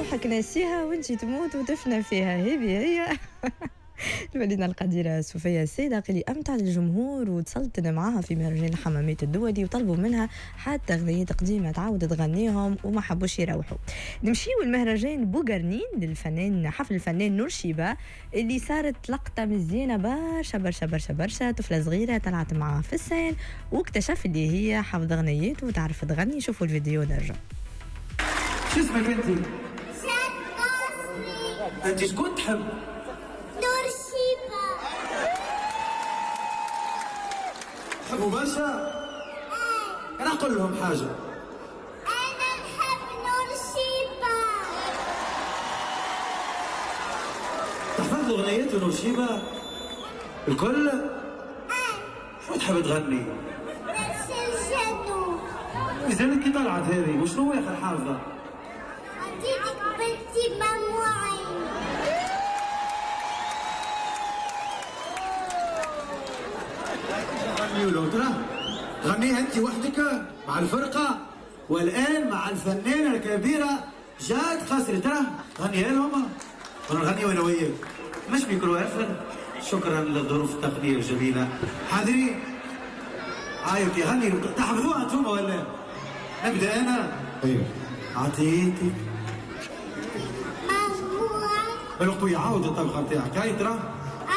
روحك ناسيها وانتي تموت وتفنى فيها. هذه هي الفنانة القديرة صوفيا السيدة اللي أمتعت الجمهور وتسلطن معاها في مهرجان الحمامات الدولي وطلبوا منها حتى أغنيات قديمة تعاود تغنيهم وما حبوش يروحوا. نمشيو المهرجان بوغرنين للفنان حفل الفنان نور شيبة اللي صارت لقطة مزيانة برشا برشا برشا برشا. طفلة صغيرة طلعت معاه في السين واكتشف اللي هي حافظة أغنيات وتعرف تغني. شوفوا الفيديو نرجع. شو اسمك انت؟ انت شكون تحب؟ نور شيبة. تحبوا برشا؟ انا اقول لهم حاجة. انا نحب نور شيبة. تحفظ اغنيات نور شيبة الكل؟ شو تحب تغني؟ نفس الجنوب. إذا كي طلعت هذه وشنو اخر حافظة؟ عطيتك بنتي مموعي. غنيوا له ترى غنيها انت وحدك مع الفرقة والان مع الفنانة الكبيرة جاد قصري. ترى غنيها لهم ونغنيوا انا وياك. مش ميكرو اخر. شكرا للظروف التقنية الجميلة. حاضرين عايك يغني تحفظوها انتم ولا نبدا انا؟ ايوه. عطيتك مموعي. القوي عاود الطبخة بتاعك. هاي ترى